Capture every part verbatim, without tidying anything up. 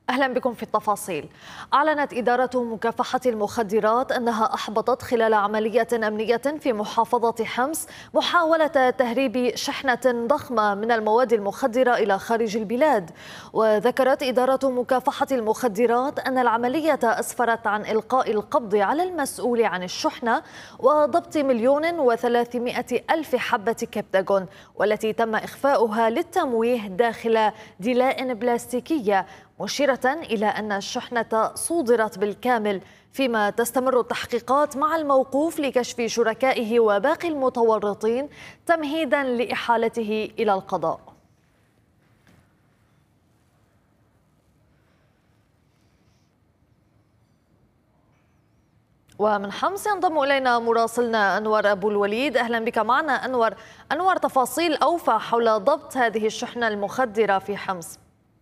أهلا بكم في التفاصيل. أعلنت إدارة مكافحة المخدرات أنها أحبطت خلال عملية أمنية في محافظة حمص محاولة تهريب شحنة ضخمة من المواد المخدرة إلى خارج البلاد. وذكرت إدارة مكافحة المخدرات أن العملية أسفرت عن إلقاء القبض على المسؤول عن الشحنة وضبط مليون وثلاثمائة ألف حبة كبتاغون، والتي تم إخفاؤها للتمويه داخل دلاء بلاستيكية، مشيرة إلى أن الشحنة صودرت بالكامل، فيما تستمر التحقيقات مع الموقوف لكشف شركائه وباقي المتورطين تمهيدا لإحالته إلى القضاء. ومن حمص ينضم إلينا مراسلنا أنور أبو الوليد. أهلا بك معنا أنور. أنور، تفاصيل أوفى حول ضبط هذه الشحنة المخدرة في حمص.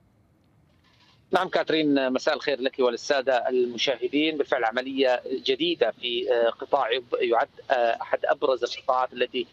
نعم كاترين، مساء الخير لك وللسادة المشاهدين. بالفعل عملية جديدة في قطاع يعد أحد أبرز القطاعات التي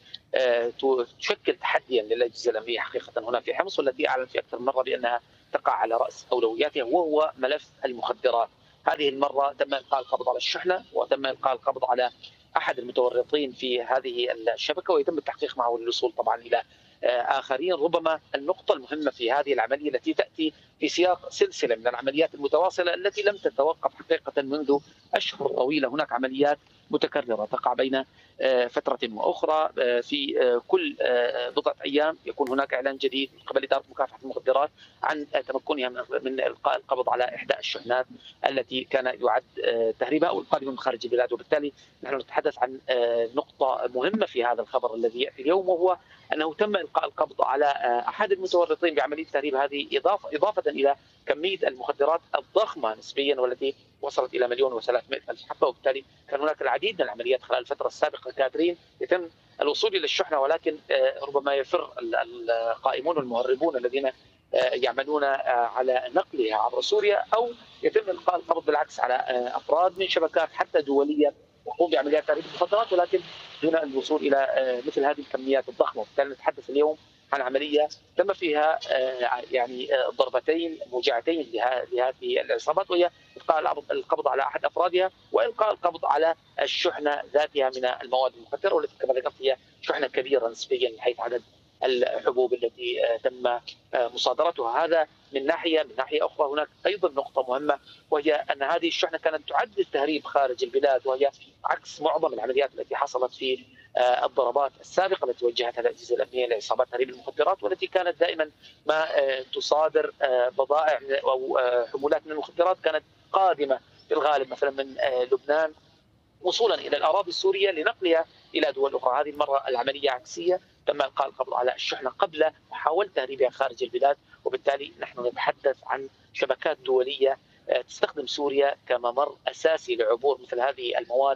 تشكل تحديا للأجهزة الأمنية حقيقة هنا في حمص، والتي أعلن في أكثر من مرة بأنها تقع على رأس أولوياتها، وهو ملف المخدرات. هذه المرة تم إلقاء القبض على الشحنة، وتم إلقاء القبض على أحد المتورطين في هذه الشبكة، ويتم التحقيق معه للوصول طبعا إلى آخرين. ربما النقطة المهمة في هذه العملية التي تأتي في سياق سلسلة من العمليات المتواصلة التي لم تتوقف حقيقة منذ أشهر طويلة. هناك عمليات متكررة تقع بين فترة وأخرى، في كل بضعة أيام يكون هناك إعلان جديد من قبل إدارة مكافحة المخدرات عن تمكنها من إلقاء القبض على إحدى الشحنات التي كان يعد تهريبها أو القادمة من خارج البلاد. وبالتالي نحن نتحدث عن نقطة مهمة في هذا الخبر الذي يأتي اليوم، وهو أنه تم إلقاء القبض على أحد المتورطين بعملية تهريب هذه، إضافة إضافة إلى كمية المخدرات الضخمة نسبيا والتي وصلت إلى مليون وثلاثمائة ألف حبة. وبالتالي كان هناك العديد من العمليات خلال الفترة السابقة كادرين يتم الوصول إلى الشحنة، ولكن ربما يفر القائمون والمهربون الذين يعملون على نقلها عبر سوريا، أو يتم إلقاء القبض بالعكس على أفراد من شبكات حتى دولية تقوم بعمليات تهريب المخدرات، ولكن دون الوصول الى مثل هذه الكميات الضخمه. وبالتالي نتحدث اليوم عن عمليه تم فيها يعني ضربتين موجعتين لهذه العصابات، وهي القاء القبض على احد افرادها والقاء القبض على الشحنه ذاتها من المواد المخدره، والتي كما ذكرت هي شحنه كبيره نسبيا من حيث عدد الحبوب التي تم مصادرتها. هذا من ناحيه، من ناحيه اخرى هناك ايضا نقطه مهمه، وهي ان هذه الشحنه كانت تعد للتهريب خارج البلاد، وهي عكس معظم العمليات التي حصلت في الضربات السابقه التي وجهتها الاجهزه الامنيه لعصابات تهريب المخدرات، والتي كانت دائما ما تصادر بضائع او حمولات من المخدرات كانت قادمه في الغالب مثلا من لبنان وصولا الى الاراضي السوريه لنقلها الى دول اخرى. هذه المره العمليه عكسيه، تم القاء القبض على الشحنه قبل محاوله تهريبها خارج البلاد. وبالتالي نحن نتحدث عن شبكات دوليه تستخدم سوريا كممر اساسي لعبور مثل هذه المواد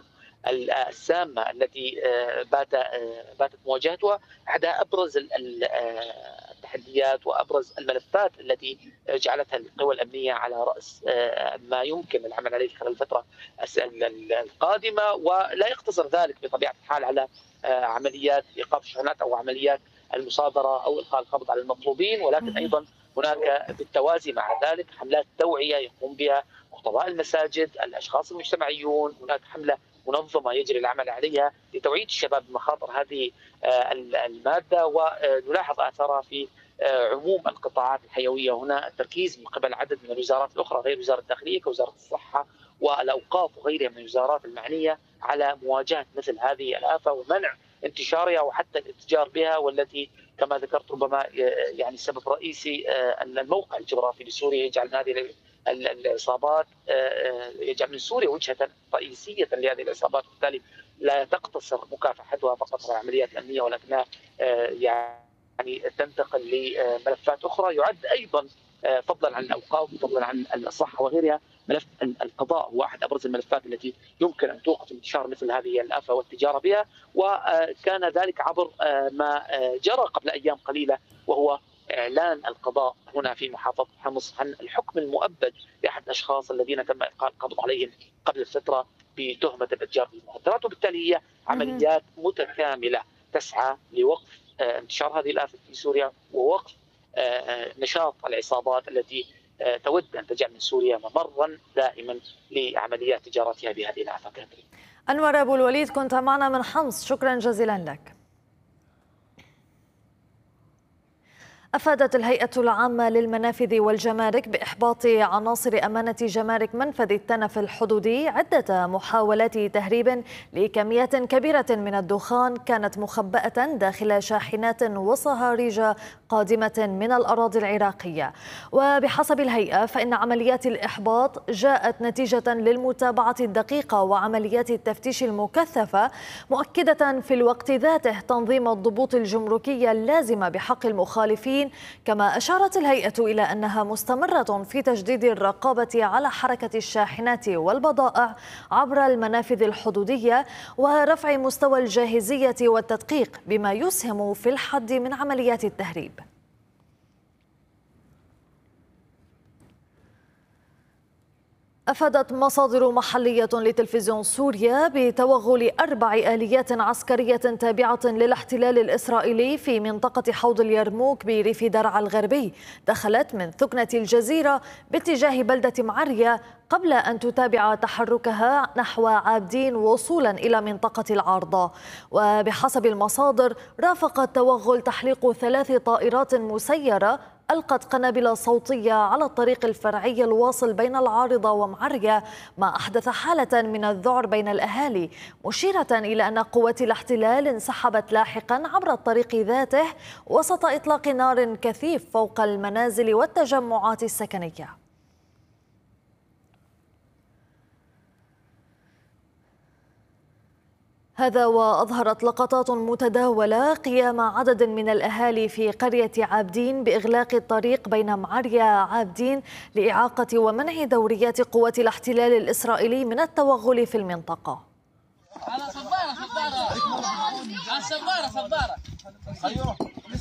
السامه التي بات باتت مواجهتها. احدى ابرز التحديات وابرز الملفات التي جعلتها القوى الامنيه على راس ما يمكن العمل عليه خلال الفتره القادمه، ولا يقتصر ذلك بطبيعه الحال على عمليات ايقاف الشحنات او عمليات المصادره او القاء القبض على المطلوبين، ولكن ايضا هناك بالتوازي مع ذلك حملات توعيه يقوم بها خطباء المساجد، الاشخاص المجتمعيون. هناك حمله منظمه يجري العمل عليها لتوعيه الشباب بمخاطر هذه الماده، ونلاحظ اثارها في عموم القطاعات الحيويه هنا. التركيز من قبل عدد من الوزارات الاخرى غير وزاره الداخليه كوزاره الصحه والاوقاف وغيرها من الوزارات المعنيه على مواجهه مثل هذه الافه ومنع انتشارها وحتى الاتجار بها، والتي كما ذكرت ربما يعني سبب رئيسي الموقع الجغرافي لسوريا يجعل هذه العصابات يجعل من سوريا وجهه رئيسيه لهذه العصابات، وبالتالي لا تقتصر مكافحتها فقط على العمليات الامنيه، ولكنها يعني تنتقل لملفات اخرى. يعد ايضا فضلا عن الاوقاف وفضلا عن الصحه وغيرها، ملف القضاء هو احد ابرز الملفات التي يمكن ان توقف انتشار مثل هذه الافه والتجاره بها، وكان ذلك عبر ما جرى قبل ايام قليله، وهو اعلان القضاء هنا في محافظه حمص عن الحكم المؤبد لاحد الاشخاص الذين تم القاء القبض عليهم قبل الفتره بتهمه الاتجار بالمخدرات. وبالتالي هي عمليات متكامله تسعى لوقف انتشار هذه الافه في سوريا ووقف نشاط العصابات التي تود أن تجعل من سوريا ممرا دائما لعمليات تجارتها بهذه الآفاق. أنور أبو الوليد كنت معنا من حمص، شكرا جزيلا لك. أفادت الهيئة العامة للمنافذ والجمارك بإحباط عناصر أمانة جمارك منفذ التنف الحدودي عدة محاولات تهريب لكميات كبيرة من الدخان كانت مخبأة داخل شاحنات وصهاريج قادمة من الأراضي العراقية. وبحسب الهيئة فإن عمليات الإحباط جاءت نتيجة للمتابعة الدقيقة وعمليات التفتيش المكثفة، مؤكدة في الوقت ذاته تنظيم الضبوط الجمركية اللازمة بحق المخالفين. كما أشارت الهيئة إلى أنها مستمرة في تجديد الرقابة على حركة الشاحنات والبضائع عبر المنافذ الحدودية ورفع مستوى الجاهزية والتدقيق بما يسهم في الحد من عمليات التهريب. أفادت مصادر محلية لتلفزيون سوريا بتوغل أربع آليات عسكرية تابعة للاحتلال الإسرائيلي في منطقة حوض اليرموك بريف درعا الغربي، دخلت من ثكنة الجزيرة باتجاه بلدة معرية قبل أن تتابع تحركها نحو عابدين وصولا إلى منطقة العارضة. وبحسب المصادر رافق التوغل تحليق ثلاث طائرات مسيرة ألقت قنابل صوتية على الطريق الفرعي الواصل بين العارضة ومعرية، ما أحدث حالة من الذعر بين الأهالي، مشيرة إلى أن قوات الاحتلال انسحبت لاحقا عبر الطريق ذاته وسط إطلاق نار كثيف فوق المنازل والتجمعات السكنية. هذا وأظهرت لقطات متداولة قيام عدد من الأهالي في قرية عابدين بإغلاق الطريق بين معرية عابدين لإعاقة ومنع دوريات قوات الاحتلال الإسرائيلي من التوغل في المنطقة. على صبارة صبارة على صبارة صبارة ايوه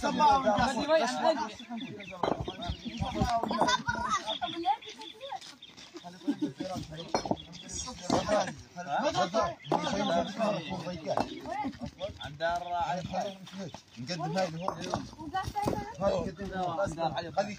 عندها الراعي نقدم هاي اللي هو هاي نقدم هاي خلي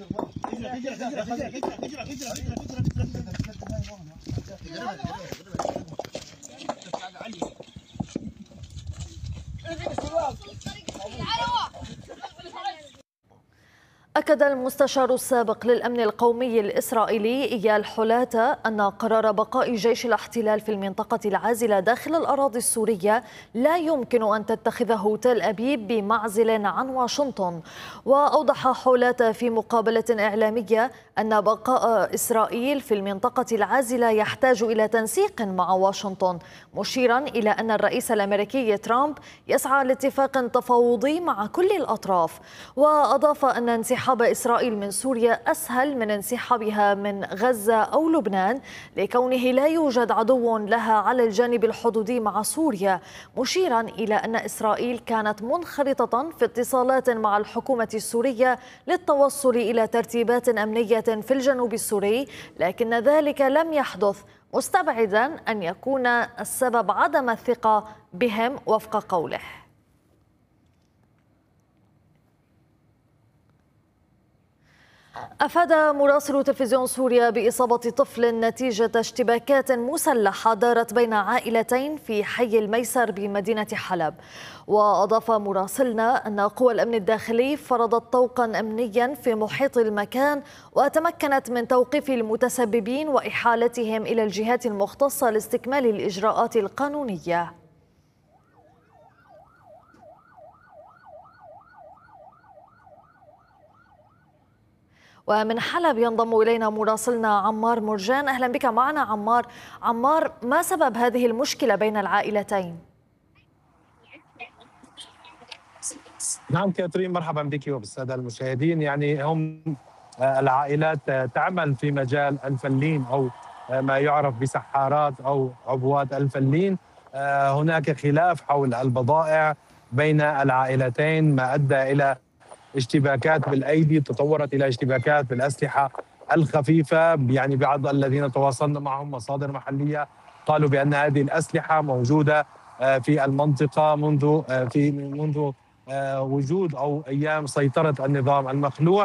أكد المستشار السابق للأمن القومي الإسرائيلي إيال حلاتة أن قرار بقاء جيش الاحتلال في المنطقة العازلة داخل الأراضي السورية لا يمكن أن تتخذه تل أبيب بمعزل عن واشنطن. وأوضح حلاتة في مقابلة إعلامية أن بقاء إسرائيل في المنطقة العازلة يحتاج إلى تنسيق مع واشنطن، مشيرا إلى أن الرئيس الأمريكي ترامب يسعى لاتفاق تفاوضي مع كل الأطراف. وأضاف أن انسحاب إسرائيل من سوريا أسهل من انسحابها من غزة أو لبنان لكونه لا يوجد عدو لها على الجانب الحدودي مع سوريا، مشيرا إلى أن إسرائيل كانت منخرطة في اتصالات مع الحكومة السورية للتوصل إلى ترتيبات أمنية في الجنوب السوري، لكن ذلك لم يحدث، مستبعدا أن يكون السبب عدم الثقة بهم وفق قوله. أفاد مراسل تلفزيون سوريا بإصابة طفل نتيجة اشتباكات مسلحة دارت بين عائلتين في حي الميسر بمدينة حلب. وأضاف مراسلنا أن قوى الأمن الداخلي فرضت طوقا أمنيا في محيط المكان وتمكنت من توقيف المتسببين وإحالتهم إلى الجهات المختصة لاستكمال الإجراءات القانونية. ومن حلب ينضم إلينا مراسلنا عمار مرجان. أهلا بك معنا عمار. عمار، ما سبب هذه المشكلة بين العائلتين؟ نعم كاترين، مرحبا بك وبالسادة المشاهدين. يعني هم العائلات تعمل في مجال الفلين أو ما يعرف بسحارات أو عبوات الفلين. هناك خلاف حول البضائع بين العائلتين ما أدى إلى اشتباكات بالأيدي، تطورت إلى اشتباكات بالأسلحة الخفيفة. يعني بعض الذين تواصلنا معهم مصادر محلية قالوا بأن هذه الأسلحة موجودة في المنطقة منذ في منذ وجود أو أيام سيطرة النظام المخلوع.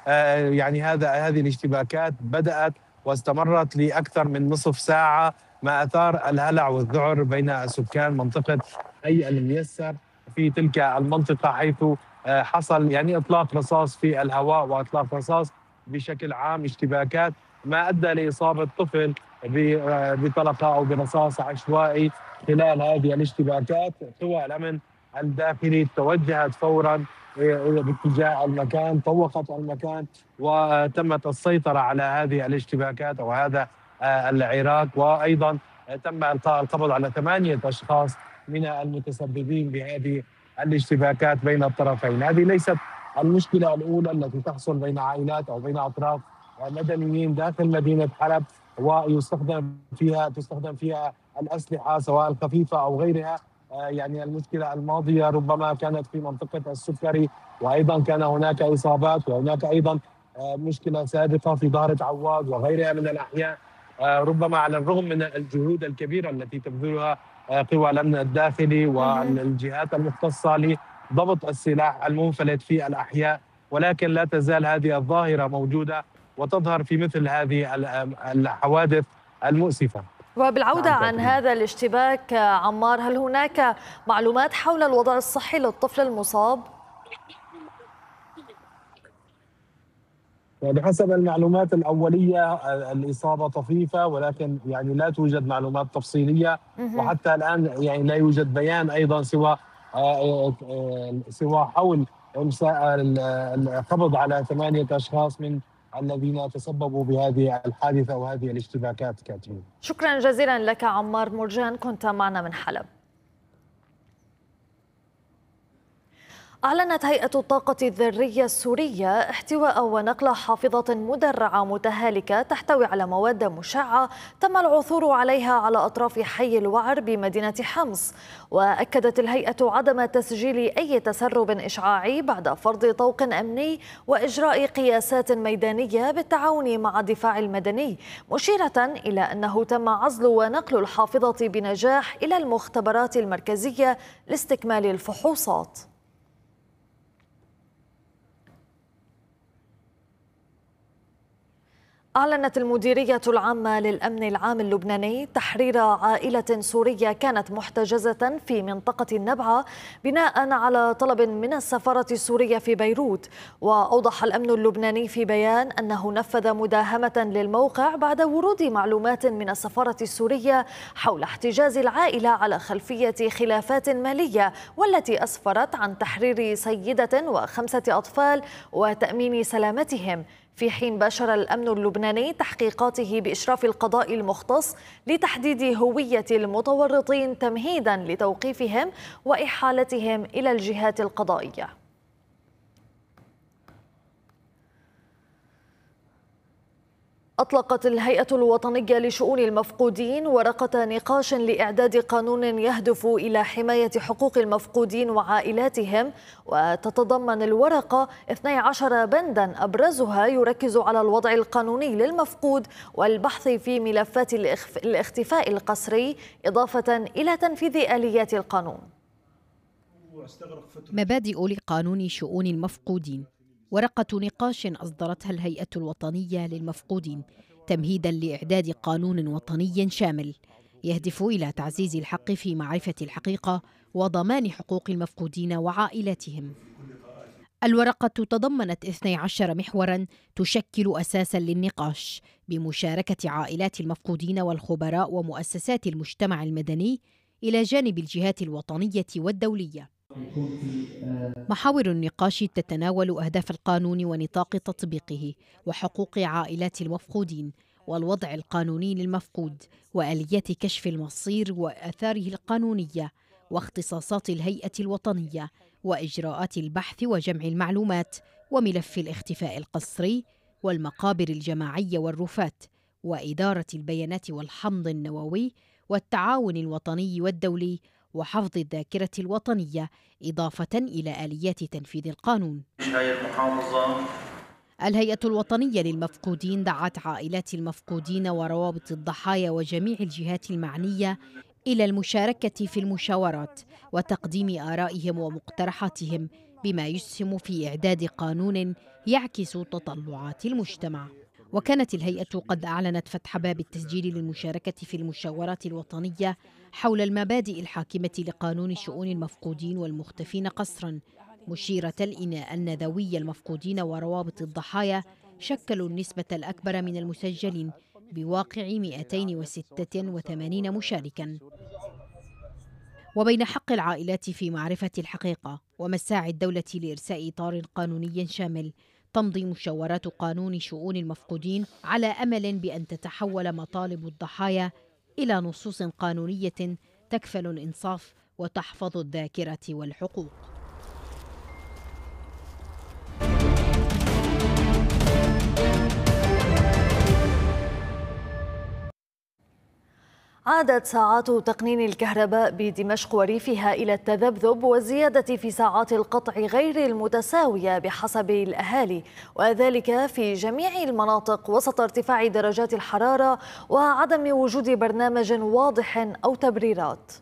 يعني هذا هذه الاشتباكات بدأت واستمرت لأكثر من نصف ساعة، ما أثار الهلع والذعر بين سكان منطقة حي الميسر في تلك المنطقة، حيث حصل يعني إطلاق رصاص في الهواء وإطلاق رصاص بشكل عام، اشتباكات ما أدى لإصابة طفل بطلقة أو برصاص عشوائي خلال هذه الاشتباكات. قوى الأمن الداخلي توجهت فورا باتجاه المكان، طوقت المكان وتمت السيطرة على هذه الاشتباكات أو هذا العراك، وأيضا تم إلقاء القبض على ثمانية أشخاص من المتسببين بهذه الاشتباكات بين الطرفين. هذه ليست المشكلة الأولى التي تحصل بين عائلات أو بين أطراف مدنيين داخل مدينة حلب ويستخدم فيها تستخدم فيها الأسلحة سواء الخفيفة أو غيرها. يعني المشكلة الماضية ربما كانت في منطقة السكري، وأيضا كان هناك إصابات، وهناك أيضا مشكلة سابقة في ظاهرة عواد وغيرها من الأحياء. ربما على الرغم من الجهود الكبيرة التي تبذلها قوى الأمن الداخلي والجهات المختصة لضبط السلاح المنفلت في الأحياء، ولكن لا تزال هذه الظاهرة موجودة وتظهر في مثل هذه الحوادث المؤسفة. وبالعودة عن هذا الاشتباك عمار، هل هناك معلومات حول الوضع الصحي للطفل المصاب؟ بحسب المعلومات الأولية الإصابة طفيفة، ولكن يعني لا توجد معلومات تفصيلية، وحتى الآن يعني لا يوجد بيان أيضا سوى سوى حول القبض على ثمانية أشخاص من الذين تسببوا بهذه الحادثة وهذه الاشتباكات. كاترين، شكرا جزيلا لك عمار مرجان، كنت معنا من حلب. أعلنت هيئة الطاقة الذرية السورية احتواء ونقل حافظة مدرعة متهالكة تحتوي على مواد مشعة تم العثور عليها على أطراف حي الوعر بمدينة حمص. وأكدت الهيئة عدم تسجيل أي تسرب إشعاعي بعد فرض طوق أمني وإجراء قياسات ميدانية بالتعاون مع الدفاع المدني، مشيرة إلى أنه تم عزل ونقل الحافظة بنجاح إلى المختبرات المركزية لاستكمال الفحوصات. أعلنت المديرية العامة للأمن العام اللبناني تحرير عائلة سورية كانت محتجزة في منطقة النبعة بناء على طلب من السفارة السورية في بيروت. وأوضح الأمن اللبناني في بيان أنه نفذ مداهمة للموقع بعد ورود معلومات من السفارة السورية حول احتجاز العائلة على خلفية خلافات مالية، والتي أسفرت عن تحرير سيدة وخمسة أطفال وتأمين سلامتهم، في حين باشر الأمن اللبناني تحقيقاته بإشراف القضاء المختص لتحديد هوية المتورطين تمهيدا لتوقيفهم وإحالتهم إلى الجهات القضائية. أطلقت الهيئة الوطنية لشؤون المفقودين ورقة نقاش لإعداد قانون يهدف إلى حماية حقوق المفقودين وعائلاتهم، وتتضمن الورقة اثني عشر بندا أبرزها يركز على الوضع القانوني للمفقود والبحث في ملفات الاختفاء القسري، إضافة إلى تنفيذ آليات القانون. مبادئ لقانون شؤون المفقودين، ورقة نقاش أصدرتها الهيئة الوطنية للمفقودين تمهيداً لإعداد قانون وطني شامل يهدف إلى تعزيز الحق في معرفة الحقيقة وضمان حقوق المفقودين وعائلاتهم. الورقة تضمنت اثني عشر محوراً تشكل أساساً للنقاش بمشاركة عائلات المفقودين والخبراء ومؤسسات المجتمع المدني إلى جانب الجهات الوطنية والدولية. محاور النقاش تتناول أهداف القانون ونطاق تطبيقه وحقوق عائلات المفقودين والوضع القانوني للمفقود وآليات كشف المصير وآثاره القانونية واختصاصات الهيئة الوطنية وإجراءات البحث وجمع المعلومات وملف الاختفاء القسري والمقابر الجماعية والرفات وإدارة البيانات والحمض النووي والتعاون الوطني والدولي وحفظ الذاكرة الوطنية، إضافة إلى آليات تنفيذ القانون. الهيئة الوطنية للمفقودين دعت عائلات المفقودين وروابط الضحايا وجميع الجهات المعنية إلى المشاركة في المشاورات وتقديم آرائهم ومقترحاتهم بما يسهم في إعداد قانون يعكس تطلعات المجتمع. وكانت الهيئة قد أعلنت فتح باب التسجيل للمشاركة في المشاورات الوطنية حول المبادئ الحاكمة لقانون شؤون المفقودين والمختفين قسرا، مشيرة إلى أن ذوي المفقودين وروابط الضحايا شكلوا النسبة الأكبر من المسجلين بواقع مئتين وستة وثمانين مشاركا. وبين حق العائلات في معرفة الحقيقة ومساعي الدولة لإرساء إطار قانوني شامل، تمضي مشاورات قانون شؤون المفقودين على أمل بأن تتحول مطالب الضحايا إلى نصوص قانونية تكفل الإنصاف وتحفظ الذاكرة والحقوق. عادت ساعات تقنين الكهرباء بدمشق وريفها إلى التذبذب والزيادة في ساعات القطع غير المتساوية بحسب الأهالي، وذلك في جميع المناطق وسط ارتفاع درجات الحرارة وعدم وجود برنامج واضح أو تبريرات.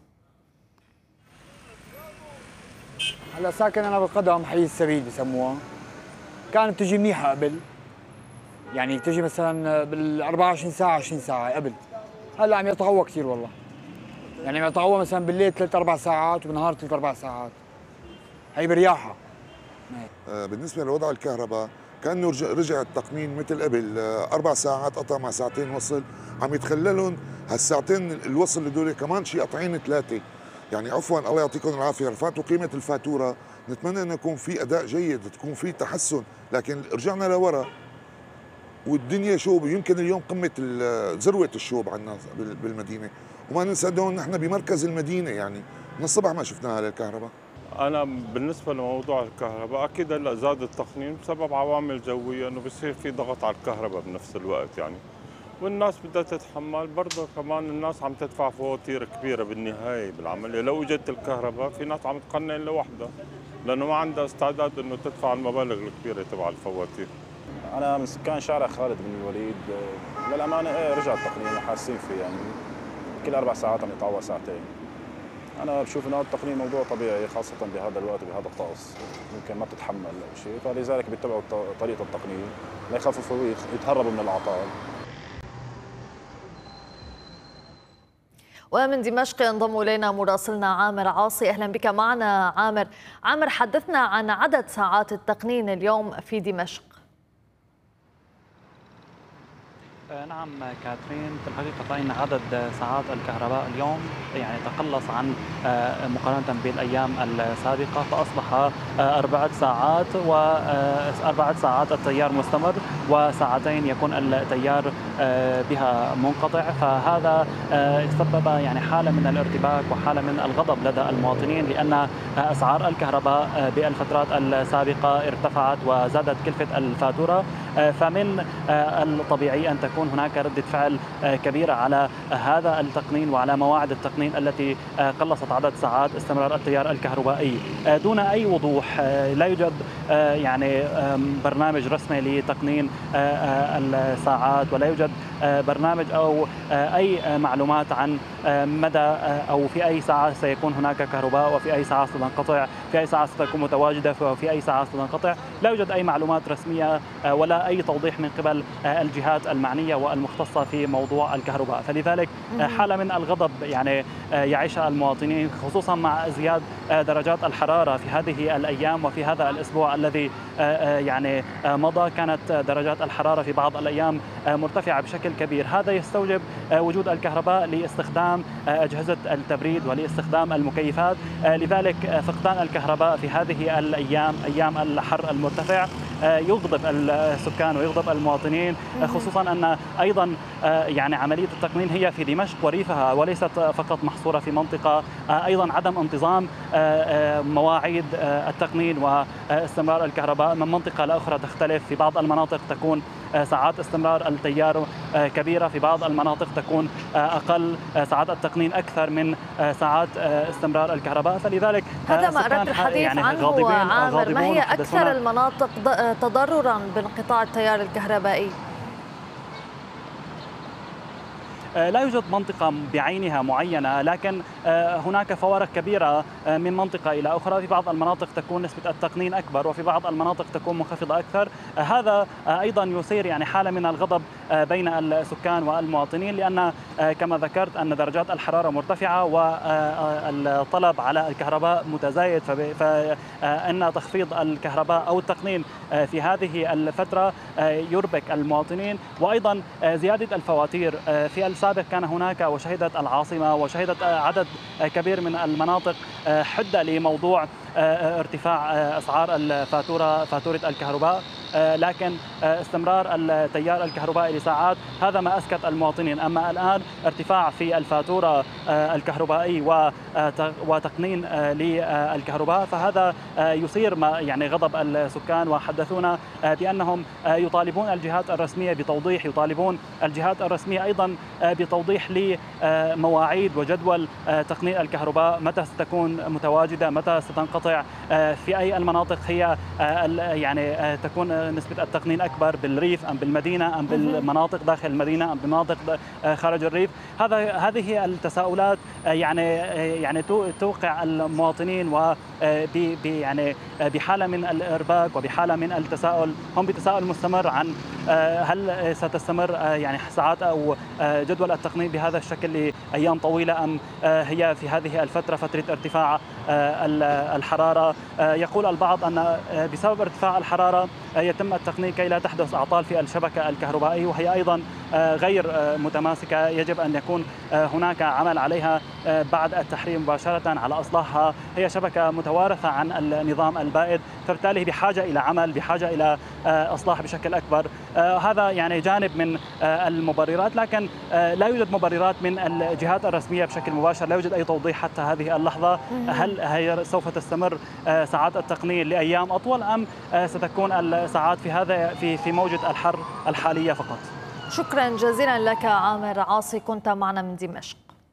هلا ساكن أنا بالقدم، حي السبيل بسموها. كانت تجي منيحة قبل، يعني تجي مثلا بال أربعة وعشرين ساعة عشرين ساعة قبل. هلا عم يتقوى كثير والله، يعني عم يتقوى مثلا بالليل ثلاث اربع ساعات وبالنهار ثلاث اربع ساعات، هي برياحه. بالنسبه لوضع الكهرباء كانه رجع التقنين مثل قبل، اربع ساعات قطع مع ساعتين وصل، عم يتخللهم هالساعتين الوصل هدول كمان شيء قطعين ثلاثه، يعني عفوا الله يعطيكم العافيه، رفعتوا قيمه الفاتوره، نتمنى انه يكون في اداء جيد، تكون في تحسن، لكن رجعنا لورا والدنيا شوب، يمكن اليوم قمه ذروه الشوب عندنا بالمدينه، وما ننسى انه نحن بمركز المدينه، يعني من الصبح ما شفناها للكهرباء. انا بالنسبه لموضوع الكهرباء اكيد هلا زاد التقنين بسبب عوامل جويه، انه بصير في ضغط على الكهرباء بنفس الوقت يعني، والناس بدها تتحمل برضه، كمان الناس عم تدفع فواتير كبيره بالنهايه بالعمليه، لو اجت الكهرباء في ناس عم تقنن لوحدها لانه ما عندها استعداد انه تدفع المبالغ الكبيره تبع الفواتير. أنا من سكان شارع خالد بن الوليد، للأمانة إيه رجع التقنين وحاسين فيه، يعني كل أربع ساعات عم يتعوى ساعتين. أنا بشوف إنه التقنين موضوع طبيعي خاصة بهذا الوقت وبهذا الطقس، ممكن ما بتتحمل شيء، فلذلك بيتبعوا طريقة التقنين ليخففوا ويتهربوا من الأعطال. ومن دمشق ينضم إلينا مراسلنا عامر عاصي. أهلا بك معنا عامر. عامر، حدثنا عن عدد ساعات التقنين اليوم في دمشق. نعم كاترين، في الحقيقة فإن عدد ساعات الكهرباء اليوم يعني تقلص عن مقارنة بالأيام السابقة، فأصبح أربعة ساعات وأربعة ساعات التيار مستمر وساعتين يكون التيار بها منقطع، فهذا سبب يعني حالة من الارتباك وحالة من الغضب لدى المواطنين، لأن أسعار الكهرباء بالفترات السابقة ارتفعت وزادت كلفة الفاتورة، فمن الطبيعي أن تكون هناك ردة فعل كبيرة على هذا التقنين وعلى مواعيد التقنين التي قلصت عدد ساعات استمرار التيار الكهربائي دون أي وضوح. لا يوجد يعني برنامج رسمي لتقنين الساعات، ولا يوجد برنامج أو أي معلومات عن مدى أو في أي ساعة سيكون هناك كهرباء وفي أي ساعة ستنقطع، في أي ساعة ستكون متواجدة وفي أي ساعة ستنقطع. لا يوجد أي معلومات رسمية ولا أي توضيح من قبل الجهات المعنية والمختصة في موضوع الكهرباء، فلذلك حالة من الغضب يعني يعيشها المواطنين، خصوصا مع ازدياد درجات الحرارة في هذه الأيام وفي هذا الأسبوع الذي يعني مضى. كانت درجات الحرارة في بعض الأيام مرتفعة بشكل كبير، هذا يستوجب وجود الكهرباء لاستخدام أجهزة التبريد ولاستخدام المكيفات، لذلك فقدان الكهرباء في هذه الأيام أيام الحر المرتفع يغضب السكان ويغضب المواطنين، خصوصا أن أيضا يعني عملية التقنين هي في دمشق وريفها وليست فقط محصورة في منطقة، أيضا عدم انتظام مواعيد التقنين واستمرار الكهرباء من منطقة لأخرى تختلف، في بعض المناطق تكون ساعات استمرار التيار كبيرة، في بعض المناطق تكون أقل، ساعات التقنين أكثر من ساعات استمرار الكهرباء، فلذلك هذا ما أردت الحديث يعني عنه عامر. ما هي أكثر المناطق تضرراً بانقطاع التيار الكهربائي؟ لا يوجد منطقة بعينها معينة، لكن هناك فوارق كبيرة من منطقة إلى أخرى. في بعض المناطق تكون نسبة التقنين أكبر وفي بعض المناطق تكون منخفضة أكثر. هذا أيضا يثير يعني حالة من الغضب بين السكان والمواطنين، لأن كما ذكرت أن درجات الحرارة مرتفعة والطلب على الكهرباء متزايد، فإن تخفيض الكهرباء أو التقنين في هذه الفترة يربك المواطنين. وأيضا زيادة الفواتير. في السابق كان هناك وشهدت العاصمة وشهدت عدد كبير من المناطق حد لموضوع ارتفاع أسعار الفاتورة فاتورة الكهرباء، لكن استمرار التيار الكهربائي لساعات هذا ما أسكت المواطنين. أما الآن ارتفاع في الفاتورة الكهربائي وتقنين للكهرباء فهذا يثير ما يعني غضب السكان، وحدثونا بأنهم يطالبون الجهات الرسمية بتوضيح يطالبون الجهات الرسمية أيضا بتوضيح لمواعيد وجدول تقنين الكهرباء، متى ستكون متواجدة، متى ستنقطع، في أي المناطق هي يعني تكون نسبة التقنين أكبر، بالريف أم بالمدينة أم بالمناطق داخل المدينة أم بالمناطق خارج الريف. هذا هذه التساؤلات يعني يعني توقع المواطنين و يعني بحالة من الإرباك وبحالة من التساؤل. هم بتساؤل مستمر عن هل ستستمر يعني ساعات أو جدول التقنين بهذا الشكل لأيام طويلة، أم هي في هذه الفترة فترة ارتفاع الحرارة. يقول البعض أن بسبب ارتفاع الحرارة يتم التقنين كي لا تحدث أعطال في الشبكة الكهربائية، وهي أيضا غير متماسكة. يجب أن يكون هناك عمل عليها بعد التحريم مباشرة على إصلاحها. هي شبكة متوارثة عن النظام البائد، فبالتالي بحاجة إلى عمل، بحاجة إلى إصلاح بشكل أكبر. هذا يعني جانب من المبررات، لكن لا يوجد مبررات من الجهات الرسمية بشكل مباشر. لا يوجد أي توضيح حتى هذه اللحظة هل هي سوف تستمر ساعات التقنين لأيام أطول أم ستكون الساعات في هذا في في موجة الحر الحالية فقط. شكرا جزيلا لك عامر عاصي، كنت معنا من دمشق.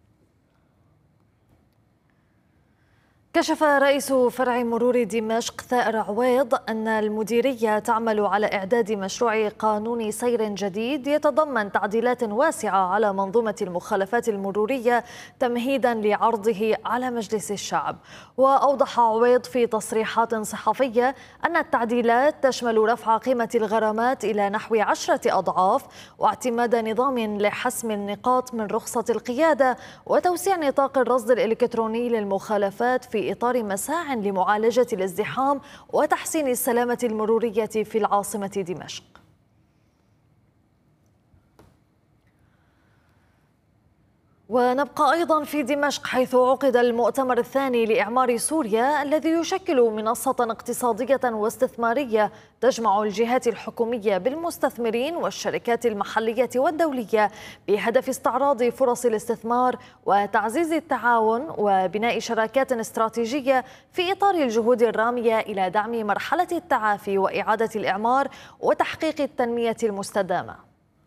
كشف رئيس فرع مرور دمشق ثائر عويض أن المديرية تعمل على إعداد مشروع قانون سير جديد يتضمن تعديلات واسعة على منظومة المخالفات المرورية تمهيدا لعرضه على مجلس الشعب. وأوضح عويض في تصريحات صحفية أن التعديلات تشمل رفع قيمة الغرامات إلى نحو عشرة أضعاف، واعتماد نظام لحسم النقاط من رخصة القيادة، وتوسيع نطاق الرصد الإلكتروني للمخالفات في إطار مساع لمعالجة الازدحام وتحسين السلامة المرورية في العاصمة دمشق. ونبقى أيضا في دمشق، حيث عقد المؤتمر الثاني لإعمار سوريا الذي يشكل منصة اقتصادية واستثمارية تجمع الجهات الحكومية بالمستثمرين والشركات المحلية والدولية بهدف استعراض فرص الاستثمار وتعزيز التعاون وبناء شراكات استراتيجية في إطار الجهود الرامية إلى دعم مرحلة التعافي وإعادة الإعمار وتحقيق التنمية المستدامة.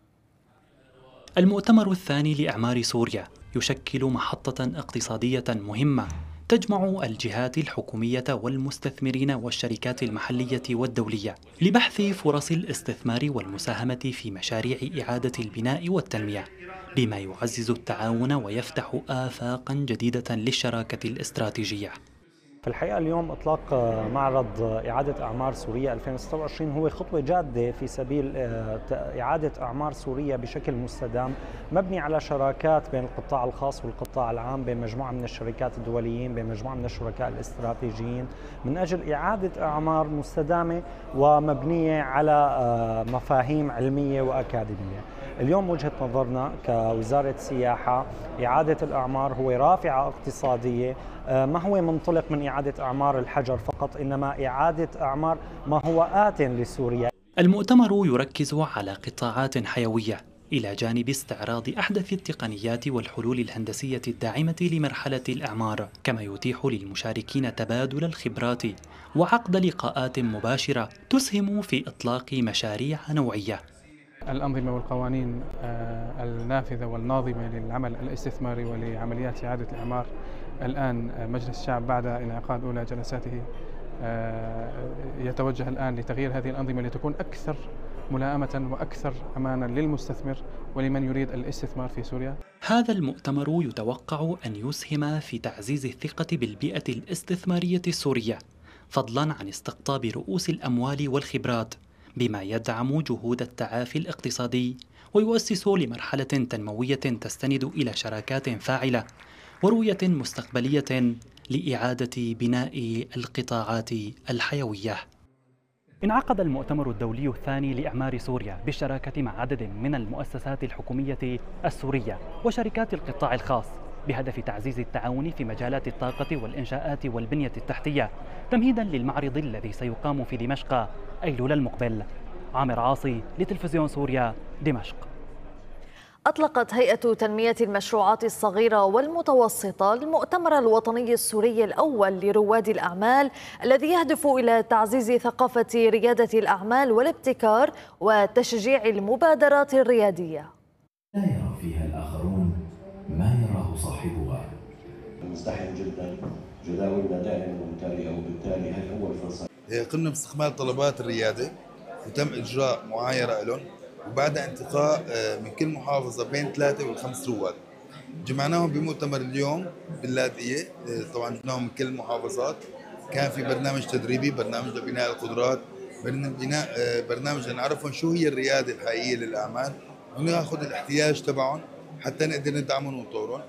المؤتمر الثاني لإعمار سوريا يشكل محطة اقتصادية مهمة تجمع الجهات الحكومية والمستثمرين والشركات المحلية والدولية لبحث فرص الاستثمار والمساهمة في مشاريع إعادة البناء والتنمية، بما يعزز التعاون ويفتح آفاقا جديدة للشراكة الاستراتيجية. في الحقيقة اليوم إطلاق معرض إعادة أعمار سوريا ألفين وستة وعشرين هو خطوة جادة في سبيل إعادة أعمار سوريا بشكل مستدام، مبني على شراكات بين القطاع الخاص والقطاع العام، بين مجموعة من الشركات الدوليين، بين مجموعة من الشركاء الاستراتيجيين، من أجل إعادة أعمار مستدامة ومبنية على مفاهيم علمية وأكاديمية. اليوم وجهة نظرنا كوزارة سياحة إعادة الأعمار هو رافعة اقتصادية، ما هو منطلق من إعادة أعمار الحجر فقط، إنما إعادة أعمار ما هو آت لسوريا. المؤتمر يركز على قطاعات حيوية إلى جانب استعراض أحدث التقنيات والحلول الهندسية الداعمة لمرحلة الإعمار، كما يتيح للمشاركين تبادل الخبرات وعقد لقاءات مباشرة تسهم في إطلاق مشاريع نوعية. الأنظمة والقوانين النافذة والناظمة للعمل الاستثماري ولعمليات إعادة الإعمار، الآن مجلس الشعب بعد انعقاد أولى جلساته يتوجه الآن لتغيير هذه الأنظمة لتكون أكثر ملائمة وأكثر أمانا للمستثمر ولمن يريد الاستثمار في سوريا. هذا المؤتمر يتوقع أن يسهم في تعزيز الثقة بالبيئة الاستثمارية السورية، فضلا عن استقطاب رؤوس الأموال والخبرات، بما يدعم جهود التعافي الاقتصادي ويؤسس لمرحلة تنموية تستند إلى شراكات فاعلة ورؤية مستقبلية لإعادة بناء القطاعات الحيوية. انعقد المؤتمر الدولي الثاني لإعمار سوريا بالشراكة مع عدد من المؤسسات الحكومية السورية وشركات القطاع الخاص بهدف تعزيز التعاون في مجالات الطاقة والإنشاءات والبنية التحتية تمهيدا للمعرض الذي سيقام في دمشق أيلول المقبل. عامر عاصي لتلفزيون سوريا، دمشق. أطلقت هيئة تنمية المشروعات الصغيرة والمتوسطة المؤتمر الوطني السوري الأول لرواد الأعمال الذي يهدف إلى تعزيز ثقافة ريادة الأعمال والابتكار وتشجيع المبادرات الريادية. لا يرى فيها الآخرون ما يراه صاحبها. مزدحم جدا، جداولنا دائما ممتلئة، وبالتالي هي أول فرصة. قمنا باستكمال طلبات الريادة وتم إجراء معايرة لهم، وبعد انتقاء من كل محافظة بين ثلاثة والخمس رواد. جمعناهم بمؤتمر اليوم باللاذقية، طبعا جبناهم من كل المحافظات. كان في برنامج تدريبي، برنامج لبناء القدرات، بناء برنامج لنعرفهم شو هي الريادة الحقيقية للأعمال وناخذ الاحتياج تبعهم حتى نقدر ندعمهم ونطورهم.